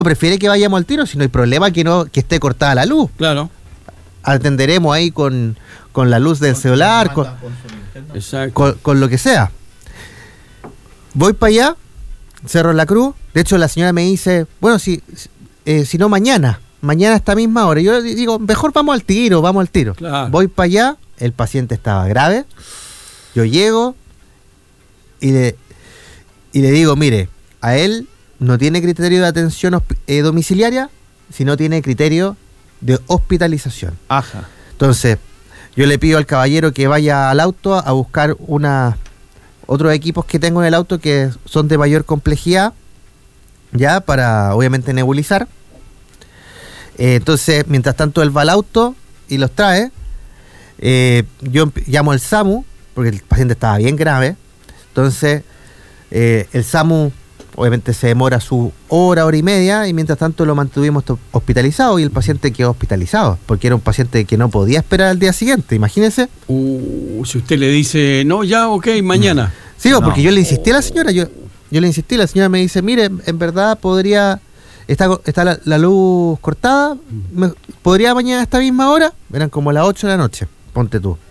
prefiere que vayamos al tiro, si no hay problema que esté cortada la luz. Claro. Atenderemos ahí con la luz del celular, con lo que sea. Voy para allá, Cerro La Cruz. De hecho, la señora me dice, bueno, si no mañana a esta misma hora. Yo digo, mejor vamos al tiro. Claro. Voy para allá, el paciente estaba grave. Yo llego y le digo, mire, a él no tiene criterio de atención domiciliaria, sino tiene criterio de hospitalización. Ajá. Entonces, yo le pido al caballero que vaya al auto a buscar otros equipos que tengo en el auto que son de mayor complejidad, ya, para obviamente nebulizar. Entonces, mientras tanto, él va al auto y los trae. Yo llamo al SAMU, porque el paciente estaba bien grave. Entonces, el SAMU obviamente se demora su hora y media, y mientras tanto lo mantuvimos hospitalizado, y el paciente quedó hospitalizado, porque era un paciente que no podía esperar al día siguiente, imagínese. Si usted le dice, no, ya, ok, mañana. Sí, porque yo le insistí a la señora, yo le insistí, la señora me dice, mire, en verdad podría, está la luz cortada, podría mañana a esta misma hora, eran como las 8 de la noche, ponte tú.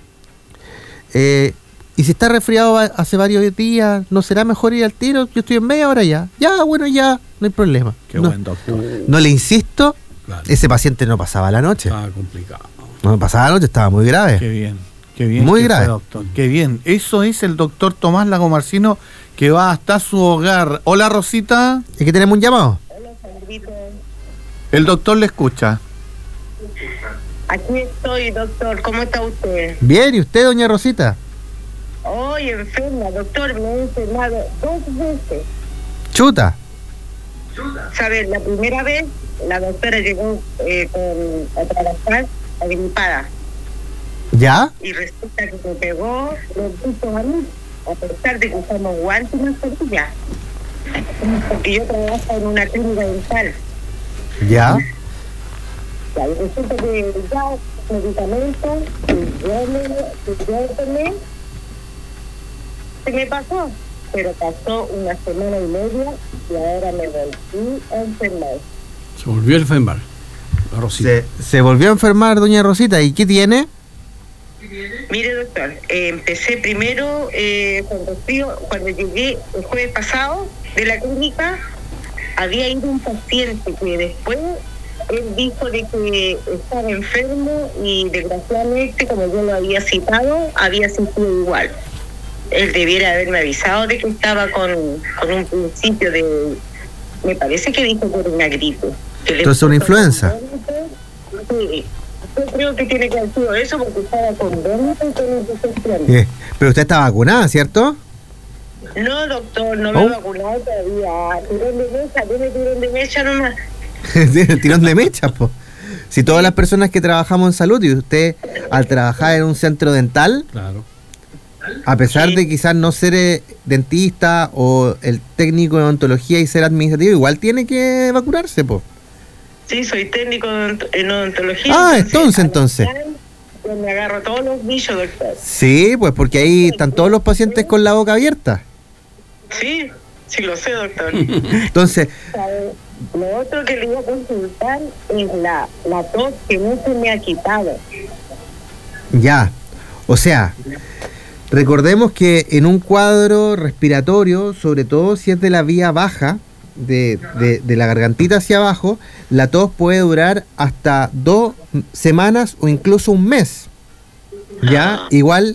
Y si está resfriado hace varios días, ¿no será mejor ir al tiro? Yo estoy en media hora ya. Ya, bueno, ya, no hay problema. Qué buen doctor. No le insisto, claro. Ese paciente no pasaba la noche. Estaba complicado. No pasaba la noche, estaba muy grave. Qué bien. Muy grave. Doctor. Qué bien. Eso es el doctor Tomás Lagomarcino, que va hasta su hogar. Hola, Rosita. ¿Es que tenemos un llamado? Hola, Sandrito. El doctor le escucha. Aquí estoy, doctor. ¿Cómo está usted? Bien, ¿y usted, doña Rosita? Hoy enferma, doctor. Me he enfermado 2 veces. Chuta. ¿Sabes? La primera vez, la doctora llegó a trabajar agripada. ¿Ya? Y resulta que me pegó los gritos a mí, a pesar de que usamos guantes y mascarilla. Porque yo trabajo en una clínica dental. ¿Ya? Y resulta que ya medicamentos que yo tomé, se me pasó, pero pasó una semana y media y ahora me volví a enfermar. Se volvió a enfermar, la Rosita. Se volvió a enfermar, doña Rosita. ¿Y qué tiene? Mire, doctor, empecé primero cuando llegué el jueves pasado de la clínica, había ido un paciente que después él dijo de que estaba enfermo y desgraciadamente, como yo lo había citado, había sentido igual. Él debiera haberme avisado de que estaba con un principio de, me parece que dijo que era una gripe. Entonces, una influenza. Sí, yo creo que tiene que haber sido eso porque estaba con vómito y con infección. Pero usted está vacunada, ¿cierto? No, doctor, no me he vacunado todavía. Tirón de mecha nomás. El tirón de mecha, pues. Si todas las personas que trabajamos en salud, y usted al trabajar en un centro dental, Claro. a pesar de quizás no ser dentista o el técnico de odontología y ser administrativo, igual tiene que vacunarse, pues. Sí, soy técnico en odontología. Ah, entonces. Yo me agarro todos los bichos, doctor. Sí, pues porque ahí están todos los pacientes con la boca abierta. Sí, sí lo sé, doctor. Entonces, Lo otro que le iba a consultar es la tos que no se me ha quitado. ya. O sea, recordemos que en un cuadro respiratorio, sobre todo si es de la vía baja, de la gargantita hacia abajo, la tos puede durar hasta 2 semanas o incluso un mes. ¿Ya? Igual,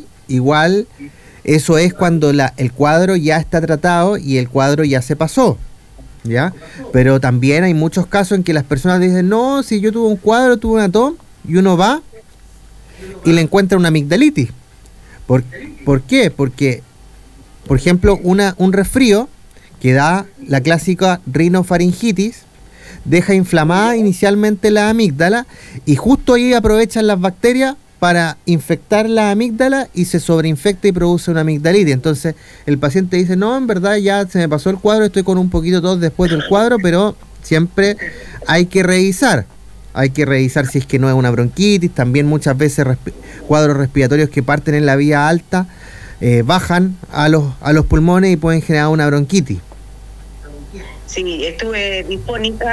eso es cuando el cuadro ya está tratado y el cuadro ya se pasó. ¿Ya? Pero también hay muchos casos en que las personas dicen, no, si yo tuve un cuadro, tuve una tos, y uno va y le encuentra una amigdalitis. ¿Por qué? Porque, por ejemplo, un resfrío que da la clásica rinofaringitis, deja inflamada inicialmente la amígdala y justo ahí aprovechan las bacterias para infectar la amígdala y se sobreinfecta y produce una amigdalitis. Entonces el paciente dice, no, en verdad ya se me pasó el cuadro, estoy con un poquito tos después del cuadro, pero siempre hay que revisar si es que no es una bronquitis. También muchas veces cuadros respiratorios que parten en la vía alta bajan a los pulmones y pueden generar una bronquitis. Sí, estuve disfónica